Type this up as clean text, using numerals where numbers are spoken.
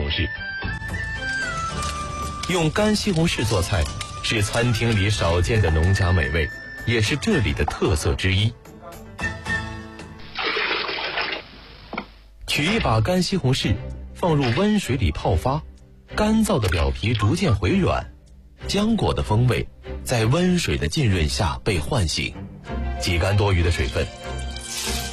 柿。用干西红柿做菜是餐厅里少见的农家美味，也是这里的特色之一。取一把干西红柿放入温水里泡发，干燥的表皮逐渐回软，浆果的风味在温水的浸润下被唤醒，挤干多余的水分，